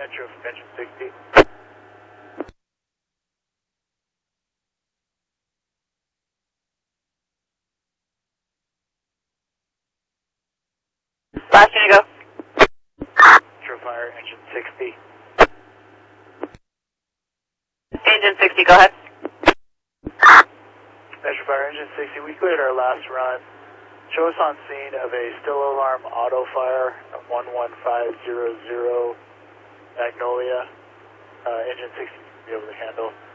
Metro from engine 60. Last unit go. Metro Fire, engine 60. Engine 60, go ahead. Metro Fire, engine 60. We cleared our last run. Show us on scene of a still alarm auto fire at 11500 Magnolia. Engine 60 will be able to handle.